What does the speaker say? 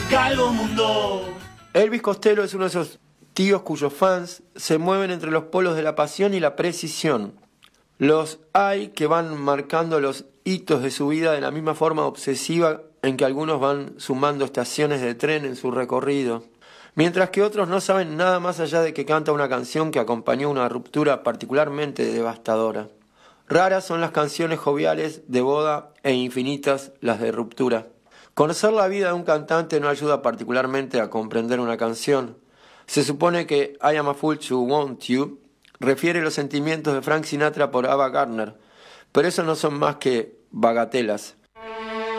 Calvo Mundo. Elvis Costello es uno de esos tíos cuyos fans se mueven entre los polos de la pasión y la precisión. Los hay que van marcando los hitos de su vida de la misma forma obsesiva en que algunos van sumando estaciones de tren en su recorrido, mientras que otros no saben nada más allá de que canta una canción que acompañó una ruptura particularmente devastadora. Raras son las canciones joviales de boda e infinitas las de ruptura. Conocer la vida de un cantante no ayuda particularmente a comprender una canción. Se supone que I Am a Fool to Want You refiere los sentimientos de Frank Sinatra por Ava Gardner, pero eso no son más que bagatelas.